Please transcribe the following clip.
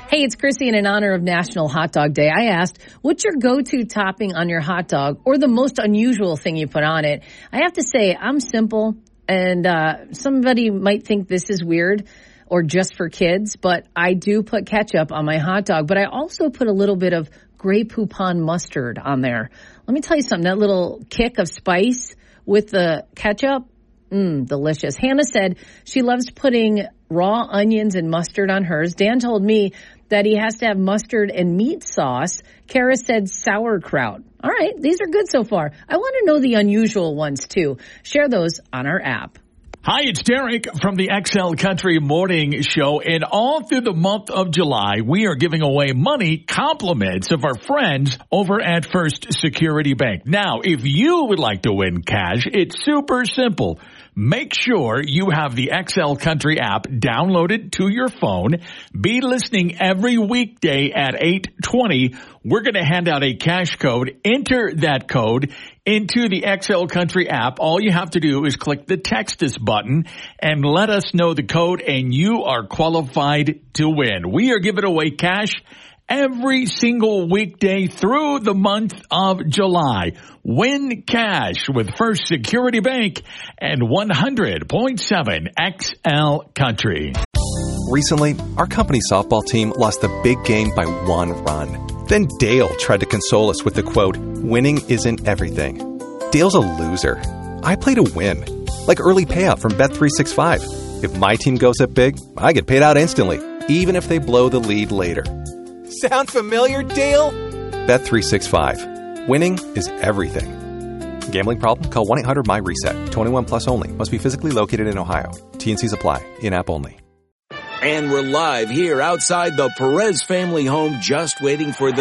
Hey, it's Chrissy, and in honor of National Hot Dog Day, I asked, what's your go-to topping on your hot dog or the most unusual thing you put on it? I have to say, I'm simple, and somebody might think this is weird or just for kids, but I do put ketchup on my hot dog, but I also put a little bit of Grey Poupon mustard on there. Let me tell you something, that little kick of spice with the ketchup, delicious. Hannah said she loves putting raw onions and mustard on hers. Dan told me that he has to have mustard and meat sauce. Kara said sauerkraut. All right, these are good so far. I want to know the unusual ones, too. Share those on our app. Hi, it's Derek from the XL Country Morning Show, and all through the month of July, we are giving away money compliments of our friends over at First Security Bank. Now, if you would like to win cash, it's super simple. Make sure you have the XL Country app downloaded to your phone. Be listening every weekday at 8:20. We're going to hand out a cash code. Enter that code into the XL Country app. All you have to do is click the Text Us button and let us know the code, and you are qualified to win. We are giving away cash every single weekday through the month of July. Win cash with First Security Bank and 100.7 XL Country. Recently, our company softball team lost the big game by 1 run. Then Dale tried to console us with the quote, "Winning isn't everything." Dale's a loser. I play to win, like early payout from Bet365. If my team goes up big, I get paid out instantly, even if they blow the lead later. Sound familiar, Dale? Bet365. Winning is everything. Gambling problem? Call 1-800-MY-RESET. 21 plus only. Must be physically located in Ohio. T&Cs apply. In-app only. And we're live here outside the Perez family home, just waiting for the